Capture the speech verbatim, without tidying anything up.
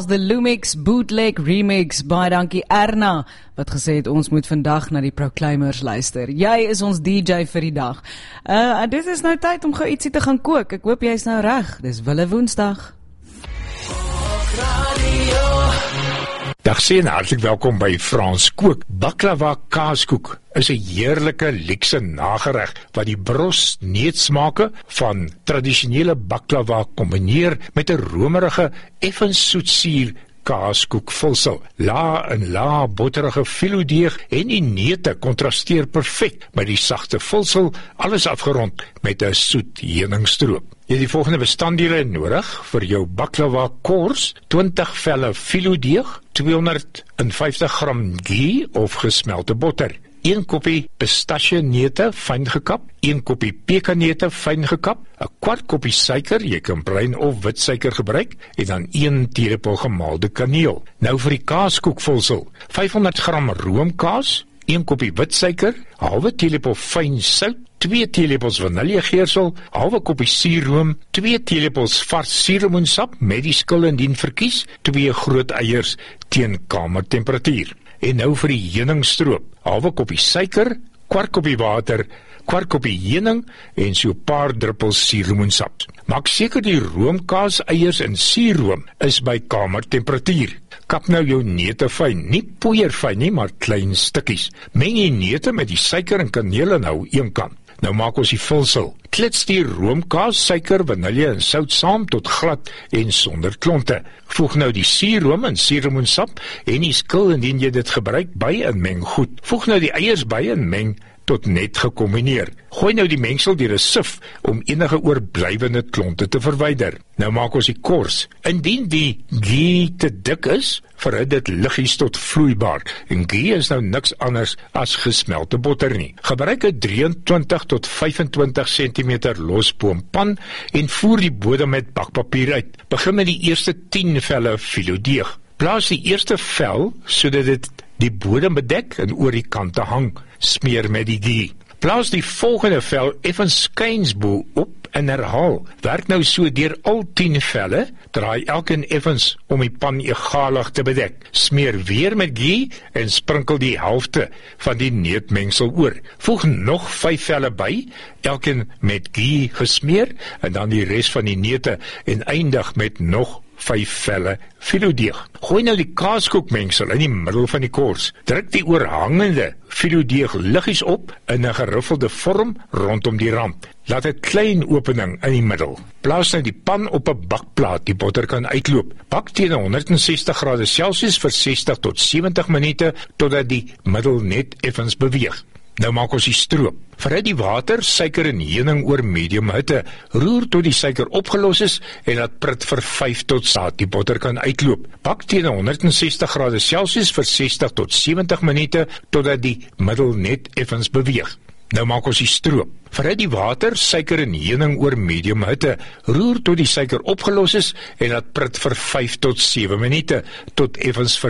The Lumix Bootleg Remix, baie dankie Erna, wat gesê het ons moet vandag na die Proclaimers luister. Jy is ons D J vir die dag. Uh, dit is nou tyd om gou ietsie te gaan kook. Ek hoop jy is nou reg. Dis Wille Woensdag. Dag sien, hartlik welkom by Frans Kook. Baklava kaaskoek is 'n heerlike luukse nagereg wat die bros neetsmake van tradisionele baklava kombineer met 'n romerige, effens soetsuur kaaskoekvulsel. La en la botterige filodeeg en die neute kontrasteer perfek met die sagte vulsel, alles afgerond met 'n soet heuningstroop. Jy het die volgende bestanddele nodig vir jou baklava kors: twintig velle filodeeg, tweehonderdvyftig gram ghee of gesmelte botter, een koppie pistache neute fyn gekap, een koppie pekanneute fyn gekap, 'n kwart koppie suiker, jy kan bruin of wit suiker gebruik, en dan een teelepel gemaalde kaneel. Nou vir die kaaskoekvulsel: vyfhonderd gram roomkaas, een koppie wit suiker, halwe teelepel fyn sout, twee teelepels vaniljegeersel, halwe koppie suurroom, twee teelepels vars suurlemoensap met die skil indien verkies, twee groot eiers teen kamertemperatuur. En nou vir die heuningstroop: halwe koppie suiker, kwart koppie water, kwart koppie heuning en so 'n paar druppels suurlemoensap. Maak seker die roomkaas, eiers en suurroom is by kamertemperatuur. Kap nou jou neute fyn, nie poeierfyn nie, maar klein stukkies. Meng die neute met die suiker en kaneel en hou een kant. Nou maak ons die vulsel. Klits die roomkaas, suiker, vanilje en sout saam tot glad en sonder klonte. Voeg nou die suurroom en suurlemoensap en die skil indien jy dit gebruik by en meng goed. Voeg nou die eiers by en meng tot net gekombineer. Gooi nou die mengsel deur 'n sif om enige oorblywende klonte te verwyder. Nou maak ons die kors. Indien die ghee te dik is, verhit dit liggies tot vloeibaar. En ghee is nou niks anders as gesmelte botter nie. Gebruik 'n drieëntwintig tot vyfentwintig sentimeter losboompan en voer die bodem met bakpapier uit. Begin met die eerste tien velle filodeeg. Plaas die eerste vel sodat dit die bodem bedek en oor die kante hang. Smeer met die ghee. Plaas die volgende vel effens skuins bo op en herhaal. Werk nou so deur al tien velle, draai elkeen effens om die pan egalig te bedek. Smeer weer met ghee en sprinkel die helfte van die neutmengsel oor. Voeg nog vyf velle by, elkeen met ghee gesmeer, en dan die res van die neute en eindig met nog vyf velle filodeeg. Gooi nou die kaaskoekmengsel in die middel van die kors. Druk die oorhangende filodeeg liggies op in 'n geruffelde vorm rondom die rand. Laat 'n klein opening in die middel. Plaas nou die pan op 'n bakplaat, die botter kan uitloop. Bak teen honderdsestig grade Celsius vir sestig tot sewentig minute totdat die middel net effens beweeg. Nou maak ons die stroop. Verhit die water, suiker en heuning oor medium hitte. Roer tot die suiker opgelos is en laat prit vir vyf tot saad die botter kan uitloop. Bak teen honderdsestig grade Celsius vir sestig tot sewentig minute totdat die middel net effens beweeg. Nou maak ons die stroop. Verhit die water, suiker en heuning oor medium hitte. Roer tot die suiker opgelos is en laat prit vir vyf tot sewe minute tot effens